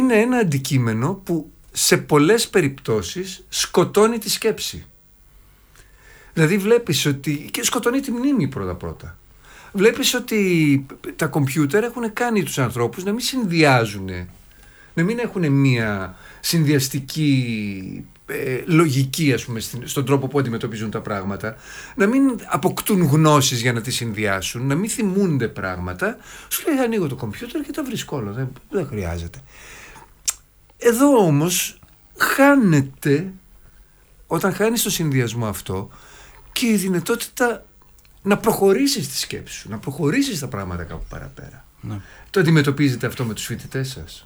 είναι ένα αντικείμενο που σε πολλές περιπτώσεις σκοτώνει τη σκέψη. Δηλαδή βλέπεις ότι... και σκοτώνει τη μνήμη πρώτα. Βλέπεις ότι τα κομπιούτερ έχουν κάνει τους ανθρώπους να μην συνδυάζουν, να μην έχουν μία συνδυαστική λογική, ας πούμε, στον τρόπο που αντιμετωπίζουν τα πράγματα, να μην αποκτούν γνώσεις για να τις συνδυάσουν, να μην θυμούνται πράγματα. Σου λέει, ανοίγω το κομπιούτερ και τα βρίσκω όλα, δεν χρειάζεται. Εδώ όμως χάνεται, όταν χάνεις το συνδυασμό αυτό, και η δυνατότητα να προχωρήσεις στη σκέψη σου, να προχωρήσεις τα πράγματα κάπου παραπέρα. Ναι. Το αντιμετωπίζετε αυτό με τους φοιτητές σας?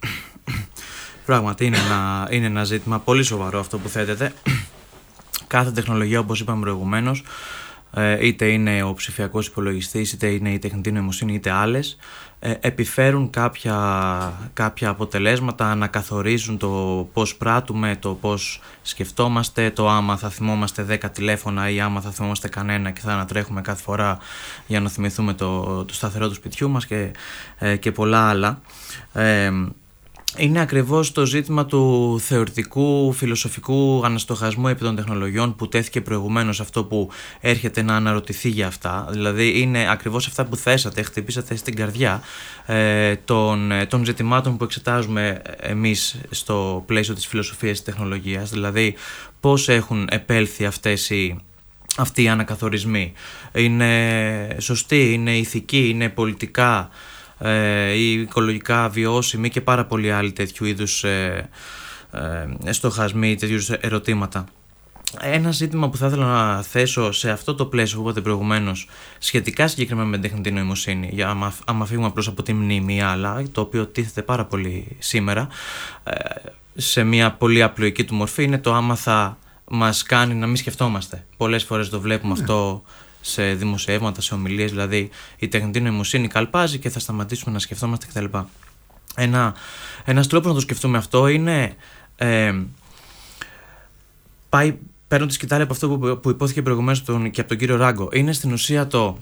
Πράγματι είναι ένα ζήτημα πολύ σοβαρό αυτό που θέτετε. Κάθε τεχνολογία, όπως είπαμε προηγουμένως, είτε είναι ο ψηφιακός υπολογιστής, είτε είναι η τεχνητή νοημοσύνη, είτε άλλες, επιφέρουν κάποια αποτελέσματα, ανακαθορίζουν το πώς πράττουμε, το πώς σκεφτόμαστε, το άμα θα θυμόμαστε 10 τηλέφωνα ή άμα θα θυμόμαστε κανένα και θα ανατρέχουμε κάθε φορά για να θυμηθούμε το σταθερό του σπιτιού μας και πολλά άλλα. Είναι ακριβώς το ζήτημα του θεωρητικού, φιλοσοφικού αναστοχασμού επί των τεχνολογιών που τέθηκε προηγουμένως, αυτό που έρχεται να αναρωτηθεί για αυτά. Δηλαδή είναι ακριβώς αυτά που θέσατε, χτυπήσατε στην καρδιά των ζητημάτων που εξετάζουμε εμείς στο πλαίσιο της φιλοσοφίας της τεχνολογίας. Δηλαδή πώς έχουν επέλθει αυτοί οι ανακαθορισμοί. Είναι σωστοί, είναι ηθικοί, είναι πολιτικά ή οικολογικά βιώσιμοι και πάρα πολλοί άλλοι τέτοιου είδους στοχασμοί, τέτοιου είδους ερωτήματα. Ένα ζήτημα που θα ήθελα να θέσω σε αυτό το πλαίσιο που είπατε προηγουμένως, σχετικά συγκεκριμένα με την τεχνητή νοημοσύνη, για άμα φύγουμε απλώς από τη μνήμη ή άλλα, το οποίο τίθεται πάρα πολύ σήμερα, σε μια πολύ απλοϊκή του μορφή, είναι το άμα θα μας κάνει να μην σκεφτόμαστε. Πολλές φορές το βλέπουμε αυτό σε δημοσιεύματα, σε ομιλίες, δηλαδή η τεχνητή νοημοσύνη καλπάζει και θα σταματήσουμε να σκεφτόμαστε κτλ. Ένας τρόπος να το σκεφτούμε αυτό είναι παίρνω τη σκητάλη από αυτό που υπόθηκε προηγουμένως και από τον κύριο Ράγκο. Είναι στην ουσία το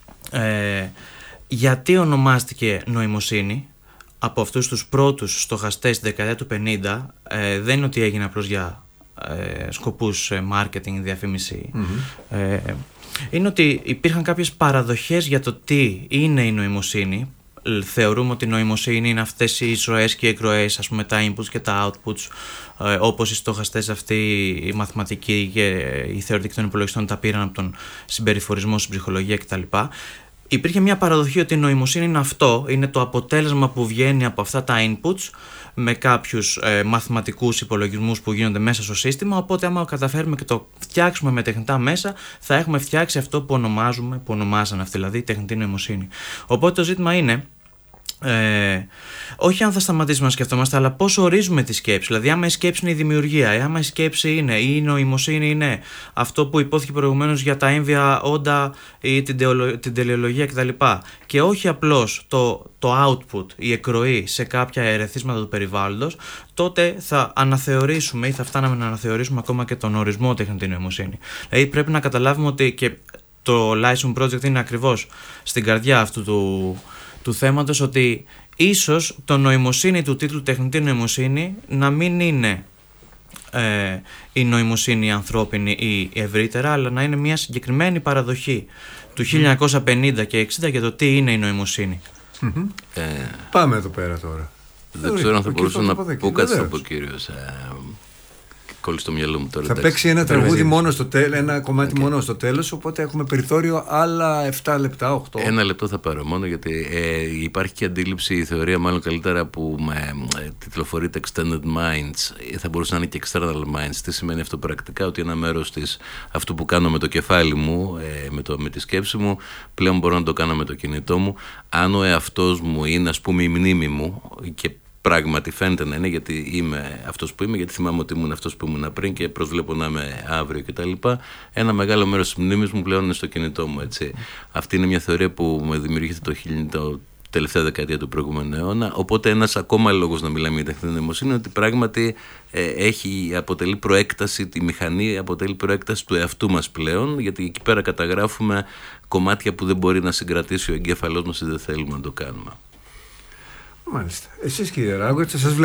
γιατί ονομάστηκε νοημοσύνη από αυτούς τους πρώτους στοχαστές στη δεκαετία του 50. Δεν είναι ότι έγινε απλώς για σκοπούς marketing, διαφήμιση. Είναι ότι υπήρχαν κάποιες παραδοχές για το τι είναι η νοημοσύνη. Θεωρούμε ότι η νοημοσύνη είναι αυτές οι εισρωές και οι εκροές, ας πούμε τα inputs και τα outputs, όπως οι στοχαστές αυτοί, οι μαθηματικοί και οι θεωρητικοί των υπολογιστών τα πήραν από τον συμπεριφορισμό στην ψυχολογία κτλ. Υπήρχε μια παραδοχή ότι η νοημοσύνη είναι αυτό, είναι το αποτέλεσμα που βγαίνει από αυτά τα inputs με κάποιους μαθηματικούς υπολογισμούς που γίνονται μέσα στο σύστημα, οπότε άμα καταφέρουμε και το φτιάξουμε με τεχνητά μέσα, θα έχουμε φτιάξει αυτό που ονομάζαν αυτοί, δηλαδή τεχνητή νοημοσύνη. Οπότε το ζήτημα είναι όχι αν θα σταματήσουμε να σκεφτόμαστε, αλλά πώς ορίζουμε τη σκέψη. Δηλαδή, άμα η σκέψη είναι η δημιουργία, άμα η σκέψη είναι ή η νοημοσύνη είναι αυτό που υπόθηκε προηγουμένως για τα έμβια όντα ή την τελεολογία κτλ. Και όχι απλώς το output, η εκροή σε κάποια ερεθίσματα του περιβάλλοντος, τότε θα αναθεωρήσουμε ή θα φτάναμε να αναθεωρήσουμε ακόμα και τον ορισμό τεχνητή νοημοσύνη. Δηλαδή, πρέπει να καταλάβουμε ότι και το Lyceum Project είναι ακριβώς στην καρδιά αυτού του θέματος, ότι ίσως το νοημοσύνη του τίτλου τεχνητή νοημοσύνη να μην είναι η νοημοσύνη ανθρώπινη ή ευρύτερα, αλλά να είναι μια συγκεκριμένη παραδοχή του 1950 και 60 για το τι είναι η νοημοσύνη. Πάμε εδώ πέρα τώρα. Δεν ξέρω αν θα μπορούσα να πω κάτι από ο κύριος. Κόλλει στο μυαλό μου τώρα. Θα παίξει ένα τραγούδι μόνο στο τέλος, ένα κομμάτι μόνο στο τέλος, οπότε έχουμε περιθώριο άλλα 7 λεπτά, 8. Ένα λεπτό θα πάρω μόνο, γιατί υπάρχει και αντίληψη, η θεωρία μάλλον καλύτερα που τιτλοφορείται Extended Minds, θα μπορούσε να είναι και External Minds. Τι σημαίνει αυτό πρακτικά? Ότι ένα μέρος αυτού που κάνω με το κεφάλι μου, με τη σκέψη μου, πλέον μπορώ να το κάνω με το κινητό μου. Αν ο εαυτός μου είναι, ας πούμε, η μνήμη μου, και πράγματι φαίνεται να είναι, γιατί είμαι αυτός που είμαι, γιατί θυμάμαι ότι ήμουν αυτός που ήμουν πριν και προσβλέπω να είμαι αύριο κτλ. Ένα μεγάλο μέρος της μνήμης μου πλέον είναι στο κινητό μου, έτσι. Αυτή είναι μια θεωρία που με δημιουργήθηκε το τελευταία δεκαετία του προηγούμενου αιώνα. Οπότε ένας ακόμα λόγος να μιλάμε για τεχνητή νοημοσύνη είναι ότι πράγματι αποτελεί προέκταση, τη μηχανή αποτελεί προέκταση του εαυτού μας πλέον, γιατί εκεί πέρα καταγράφουμε κομμάτια που δεν μπορεί να συγκρατήσει ο εγκέφαλός μας ή δεν θέλουμε να το κάνουμε. Μάλιστα. Εσείς, κύριε Ράγκο, σας βλέπω.